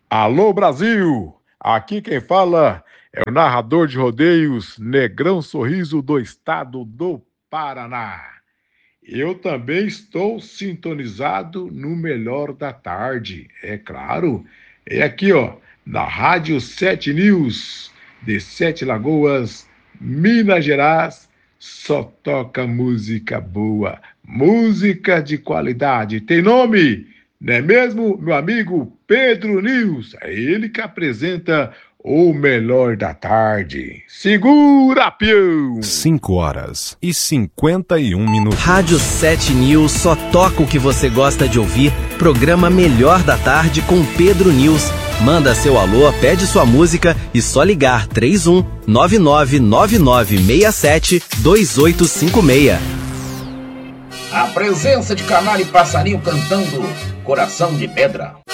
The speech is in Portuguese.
Alô Brasil, aqui quem fala é o narrador de rodeios Negrão Sorriso do estado do Paraná. Eu também estou sintonizado no Melhor da Tarde, é claro. É aqui, ó, na Rádio 7 News, de Sete Lagoas, Minas Gerais, só toca música boa, música de qualidade. Tem nome, não é mesmo, meu amigo Pedro News? É ele que apresenta o Melhor da Tarde. Segura, peão! 5h51. Rádio 7 News só toca o que você gosta de ouvir. Programa Melhor da Tarde com Pedro News. Manda seu alô, pede sua música e só ligar 31 999967 2856. A presença de Canário e Passarinho cantando Coração de Pedra.